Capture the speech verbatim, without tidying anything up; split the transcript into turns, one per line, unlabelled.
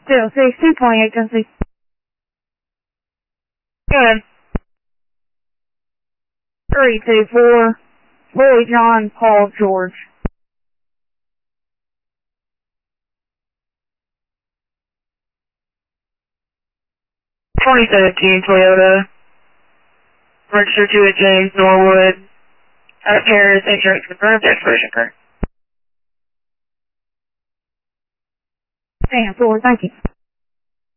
zero six two twenty-eight Tennessee.
Go ahead.
three two four, Boy John Paul George.
twenty seventeen Toyota. Register to a James Norwood. Out of Paris, insurance confirmed, expiration current.
Damn, Lord, thank you.